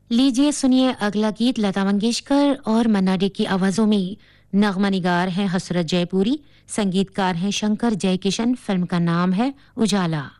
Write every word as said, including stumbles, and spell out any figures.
लीजिए सुनिए अगला गीत लता मंगेशकर और मन्ना डे की आवाजों में। नगमा निगार हैं हसरत जयपुरी, संगीतकार हैं शंकर जयकिशन, फिल्म का नाम है उजाला।